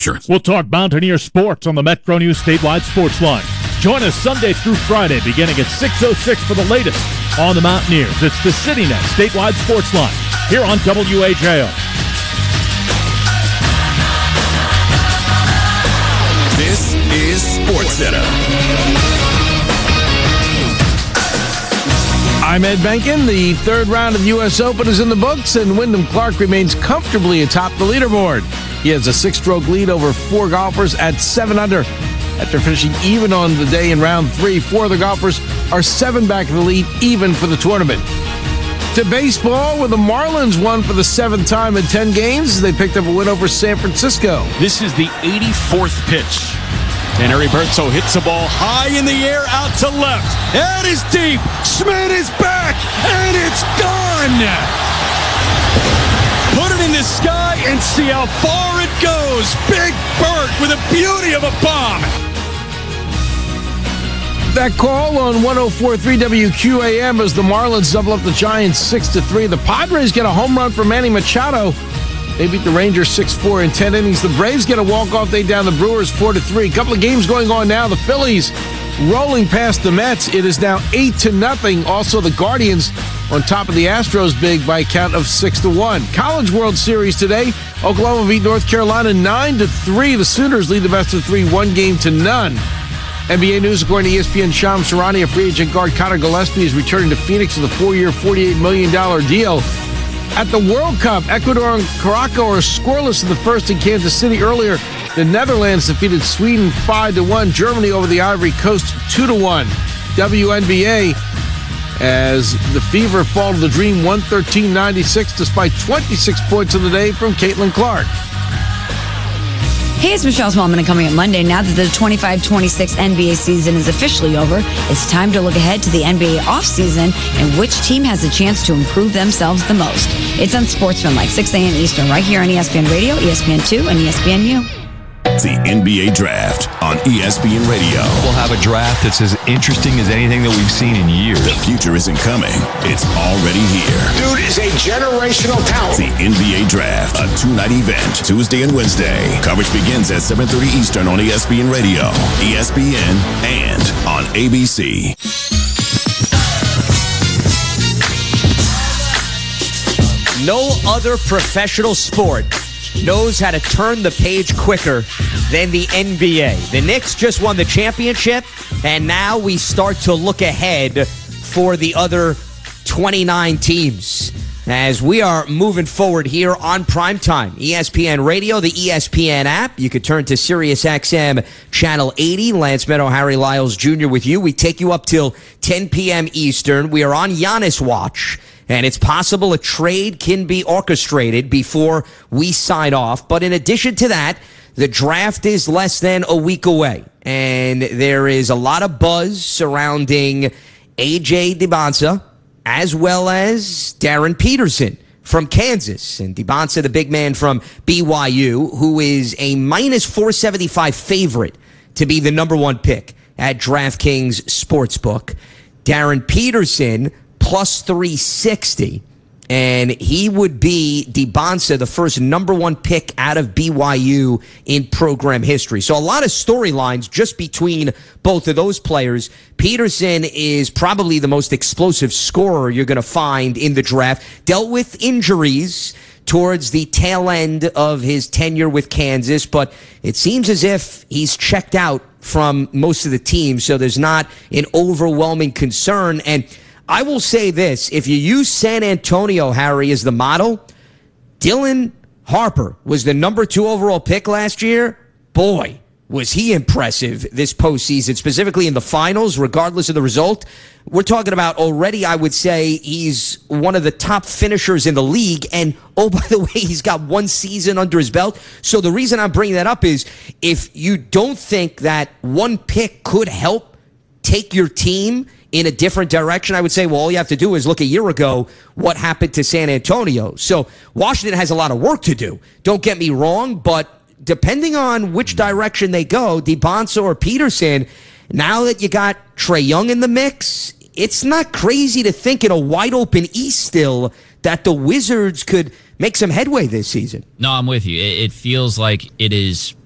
We'll talk Mountaineer sports on the Metro News statewide sports line. Join us Sunday through Friday beginning at 6:06 for the latest on the Mountaineers. It's the CityNet statewide sports line here on WAJO. This is SportsCenter. I'm Ed Benkin. The third round of the U.S. Open is in the books, and Wyndham Clark remains comfortably atop the leaderboard. He has a 6-stroke lead over 4 golfers at 7 under. After finishing even on the day in round 3, 4 of the golfers are 7 back in the lead, even for the tournament. To baseball, where the Marlins won for the 7th time in 10 games, they picked up a win over San Francisco. This is the 84th pitch. And Heriberto hits the ball high in the air out to left. That is deep. Schmidt is back, and it's gone. Put it in the sky and see how far it goes. Big Bert with a beauty of a bomb. That call on 104.3 WQAM as the Marlins double up the Giants 6-3. The Padres get a home run from Manny Machado. They beat the Rangers 6-4 in 10 innings. The Braves get a walk-off day down the Brewers 4-3. A couple of games going on now. The Phillies rolling past the Mets. It is now 8-0. Also, the Guardians on top of the Astros big by a count of 6-1. College World Series today. Oklahoma beat North Carolina 9-3. The Sooners lead the best of 3, 1-0. NBA news, according to ESPN, Shams Charania, free agent guard Connor Gillespie is returning to Phoenix with a 4-year, $48 million deal. At the World Cup, Ecuador and Morocco are scoreless in the first in Kansas City. Earlier, the Netherlands defeated Sweden 5-1. Germany over the Ivory Coast 2-1. WNBA, as the Fever fall to the Dream 113-96 despite 26 points in the day from Caitlin Clark. Hey, it's Michelle Smallman, coming up Monday. Now that the 25-26 NBA season is officially over, it's time to look ahead to the NBA offseason and which team has a chance to improve themselves the most. It's Unsportsmanlike, 6 a.m. Eastern, right here on ESPN Radio, ESPN2, and ESPNU. The NBA Draft on ESPN Radio. We'll have a draft that's as interesting as anything that we've seen in years. The future isn't coming. It's already here. Dude is a generational talent. The NBA Draft, a 2-night event, Tuesday and Wednesday. Coverage begins at 7:30 Eastern on ESPN Radio, ESPN, and on ABC. No other professional sport knows how to turn the page quicker than the NBA. The Knicks just won the championship, and now we start to look ahead for the other 29 teams as we are moving forward here on Primetime. ESPN Radio, the ESPN app. You could turn to SiriusXM Channel 80. Lance Meadow, Harry Lyles Jr. with you. We take you up till 10 p.m. Eastern. We are on Giannis watch. And it's possible a trade can be orchestrated before we sign off. But in addition to that, the draft is less than a week away. And there is a lot of buzz surrounding A.J. Dybantsa as well as Darren Peterson from Kansas. And Dybantsa, the big man from BYU, who is a minus 475 favorite to be the number 1 pick at DraftKings Sportsbook. Darren Peterson, plus 360, and he would be Dybantsa, the first number 1 pick out of BYU in program history. So a lot of storylines just between both of those players. Peterson is probably the most explosive scorer you're going to find in the draft. Dealt with injuries towards the tail end of his tenure with Kansas, but it seems as if he's checked out from most of the teams, so there's not an overwhelming concern. And I will say this, if you use San Antonio, Harry, as the model, Dylan Harper was the number 2 overall pick last year. Boy, was he impressive this postseason, specifically in the finals, regardless of the result. We're talking about already, I would say, he's one of the top finishers in the league. And, oh, by the way, he's got 1 season under his belt. So the reason I'm bringing that up is if you don't think that 1 pick could help take your team in a different direction, I would say, well, all you have to do is look a year ago what happened to San Antonio. So Washington has a lot of work to do. Don't get me wrong, but depending on which direction they go, Dybantsa or Peterson, now that you got Trae Young in the mix, it's not crazy to think in a wide-open East still that the Wizards could make some headway this season. No, I'm with you. It feels like it is